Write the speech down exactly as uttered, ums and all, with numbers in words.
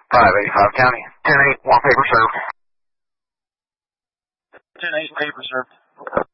five eighty-five County. ten eight, one paper served. ten eight, paper served.